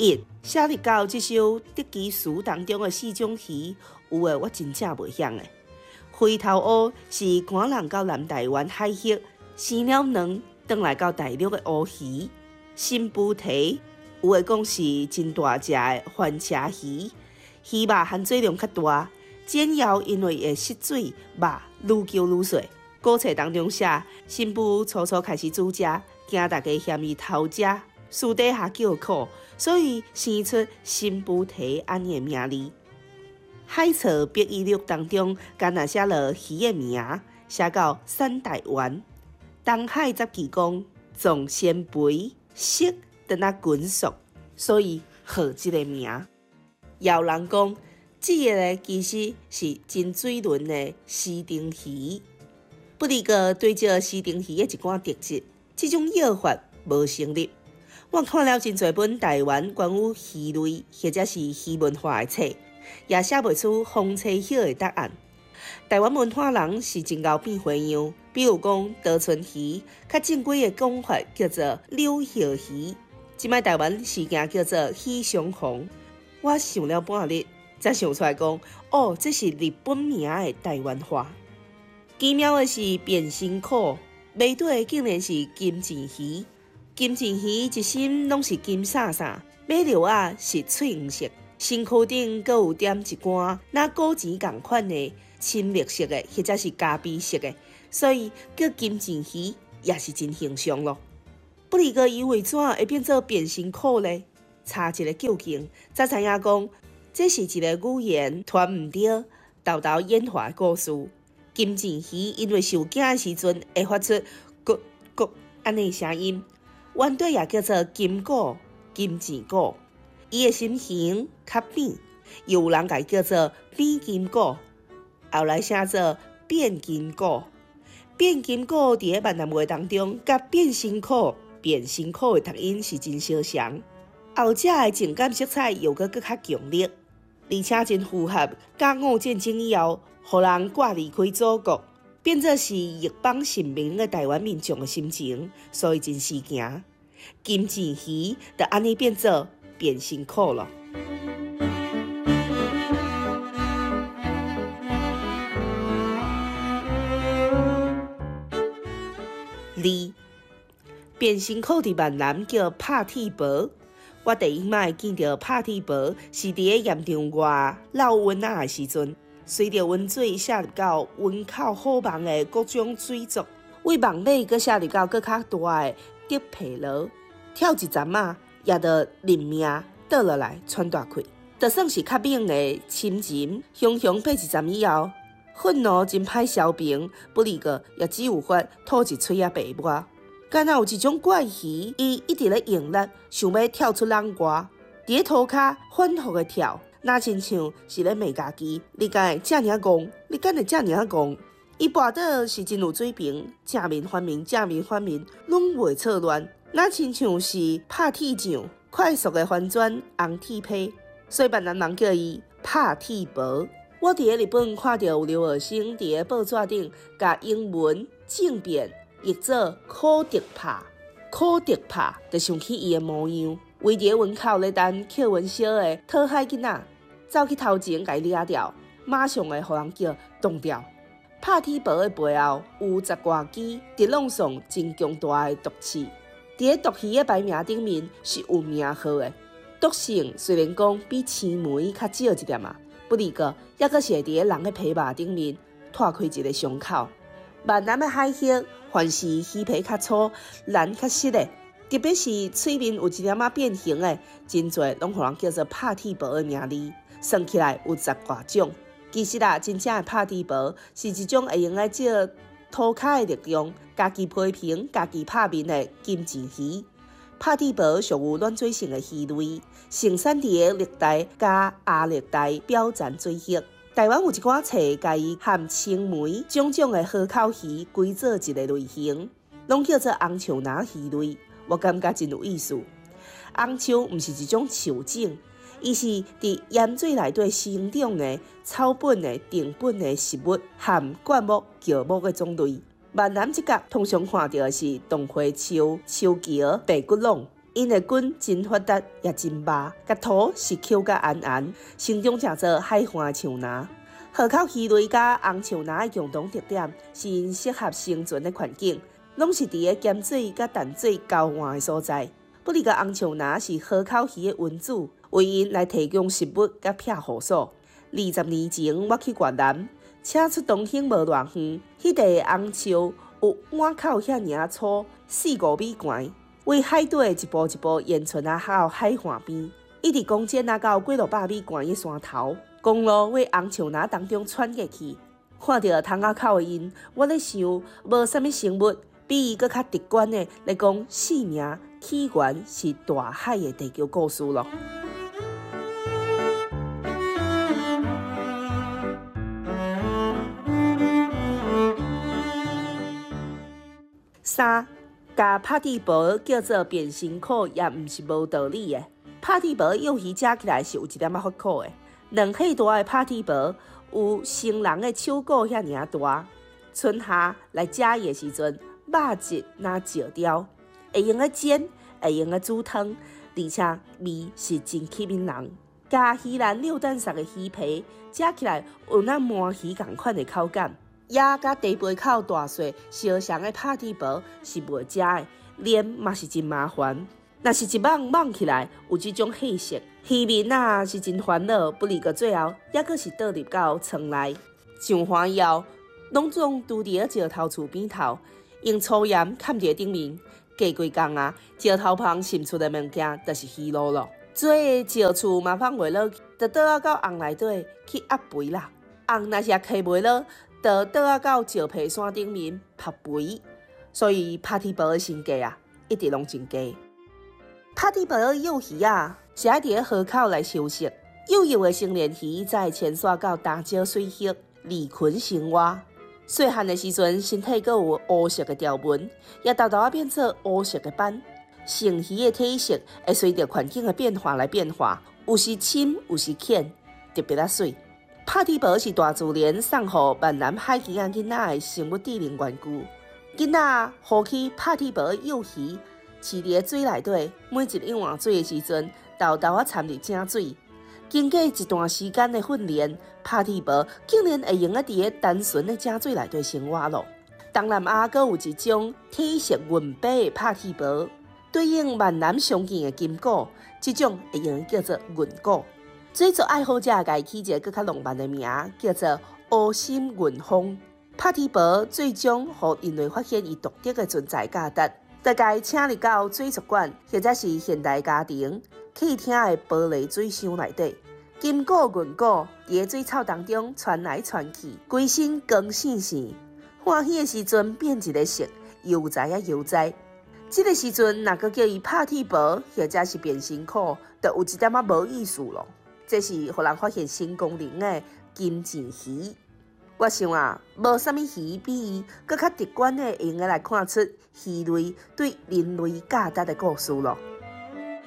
1写入到这首德基词当中的4种鱼，有诶我真正袂晓诶。灰头乌是赶人到南台湾海域，生了卵，转来到大陆的乌鱼。新布蹄有诶讲是真大只诶番茄鱼，鱼肉含水量较大，煎熬因为会失水，肉愈揪愈细。古册当中写，新妇初初开始煮食，惊大家嫌伊偷食，私底下叫苦，所以生出新布蹄安尼的名字。海草笔记录当中，敢若写了鱼的名，写到三台湾。东海十旗讲，总鲜肥，色等啊滚熟，所以号这个名。有人讲，这个呢其实是真水轮的西丁鱼。不过对这西丁鱼的一寡特质，这种药法无成立。我看了真侪本台湾关于鱼类或者是鱼文化的册，也写袂出方测晓的答案。台湾文化人是真够变花样，比如讲稻春鱼，较正规的讲法叫做柳叶鱼，即摆台湾是行叫做鱼相逢。我想了半日，才想出来讲，哦，这是日本名的台湾话。奇妙的是变身苦，马底竟然是金钱鱼。金钱鱼一身拢是金闪闪，马肉啊是翠黄色，身躯顶阁有点一寡那古钱同款的青绿色的，或者是咖啡色的，所以叫金钱鱼也是真形象咯。不过伊为怎会变做变身苦呢？查一个究竟，才知影讲，这是一个语言传唔对、豆豆演化的故事。金钱鱼因为受惊的时阵会发出咕咕安尼声音，原底也叫做金鼓、金钱鼓。伊的身形较扁，又有人甲伊叫做扁金鼓，后来写做变金鼓。变金鼓伫个闽南话当中，甲变身苦、变身苦的读音是真相像。后者的情感色彩又搁较强烈，而且真符合甲午战争以后，互人挂离开祖国，变作是一邦神明的台湾民众的心情，所以真是惊。金钱鱼就安尼变做变身苦了。2变身苦伫闽南叫拍铁婆。我第一摆见到拍铁婆是伫个盐场外捞温仔的时阵，随着温水下入到温口好望的各种水族，为望尾搁下入到搁较大的竹皮螺，跳一站啊，也着认命倒落来喘大气，就算是较猛的深沉，雄雄爬一站以后，愤怒真歹消平，不过也只有法吐一嘴啊白沫。敢若有一种怪鱼，伊一直咧用力，想要跳出人外，伫个涂骹反复的跳，那亲像是咧骂家己。你敢会遮尔戆？你敢会遮尔戆？伊跋倒是真有水平，正面反面，正面反面，拢袂错乱，那亲像是拍铁匠，快速的翻转红铁皮，所以闽南人叫伊拍铁婆。我伫个日本看到有留学生伫个报纸顶，甲英文正变译做苦竹拍，苦竹拍就想起伊的模样。围伫个门口咧等扣文小的讨海囡仔，走去头前甲伊掠掉，马上会互人叫冻掉。拍铁婆的背后有10外支直拢上真强大的毒刺，伫个毒鱼的牌名顶面是有名号的。毒性虽然讲比青梅较少一点啊，不过也阁是会伫个人的皮肉顶面拓开一个伤口。闽南的海域，凡是鱼皮较粗、蓝较实的，特别是嘴面有一点仔变形的，真侪拢互人叫做拍铁婆的名字，算起来有10外种。其实啊，真正的拍铁婆是一种会用来借涂骹的力量，家己批平、家己拍面的金钱鱼。拍铁婆属于软水性的鱼类，盛产伫个热带加亚热带表层水域。台湾有一寡册，甲伊含青梅种种的河口鱼归做一个类型，拢叫做红树林鱼类。我感觉真有意思。红树毋是一种树种，伊是伫盐水内底生长的草本的定本的食物，含灌木、乔木的种类。闽南即角通常看到的是洞花树、树桥、白骨龙。 因的根真发达也真密，甲土是扣甲圆圆，生长正做海岸的树林。河口鱼类甲红树林的共同特点是因适合生存的环境，拢是伫个咸水甲淡水交换的所在。不离个红树林是河口鱼的温主，为因来提供食物甲庇护所。20年前，我去越南，车出东兴无偌远，迄地红树有碗口遐尔粗，4-5米悬。为海底一步一步延伸到海岸边，一直公间到几落百米悬的山头，公路为红树林当中穿过去。看到窗仔口的因，我咧想，无啥物生物比伊搁较直观的来讲生命起源是大海的地球故事咯。3. 甲拍地婆叫做变身苦，也毋是无道理的。拍地婆幼鱼食起来是有一点仔发苦的。2岁大的拍地婆有成人的手骨遐尔大。春夏来食伊的时阵，肉质若焦掉，会用个煎，会用个煮汤，而且味是真吸引人。加鱼兰溜蛋熟的鱼皮，食起来有那鳗鱼同款的口感。野甲地杯口大细相像的拍地婆是袂食的，连嘛是真麻烦。若是一网起来有这种血色，鱼面啊是真烦恼，不离个最后也阁是倒入到床内。上花以后，拢总拄伫个石头厝边头，用粗盐盖伫顶面。过几工啊，石头旁渗出的物件就是鱼肉咯。做的石厝嘛放袂落，就倒到甕内底去压肥啦。甕若是也开袂落，就倒到石皮山顶面拍肥，所以拍地婆的身价啊，一直拢真低。拍地婆的幼鱼啊，是爱伫河口来休息。幼幼的成年鱼才会潜徙到大石水域离群生活。细汉的时阵，身体阁有乌色的条纹，也豆豆变做乌色的斑。成鱼的体色会随着环境的变化来变化，有时深，有时浅，特别啊水。拍地婆是大自然送予万南海基仔囡仔的生物智能玩具。囡仔好起拍地婆幼鱼，饲伫水内底，每一两碗水的时阵，豆豆掺入正水。经过一段时间的训练，拍地婆竟然会用伫单纯的正水内底生活咯。东南亚阁有一种体色匀白的拍地婆，对应万南常见的金菇，这种会用叫做云菇。水族爱好者家起一个更较浪漫的名，叫做乌心云峰。拍地婆最终互人类发现伊独特的存在价值，大概请入到水族馆或者是现代家庭客厅的玻璃水箱内底。金菇云菇伫水草当中传来传去，规身光闪闪。欢喜的时阵变一个色，悠哉啊悠哉。这个时阵若阁叫伊拍地婆或者是变身苦，就有一点仔无意思咯。这是互人发现新功能的金钱鱼。我想啊，无啥物鱼比伊更较直观的用来看出鱼类对人类价值的故事咯。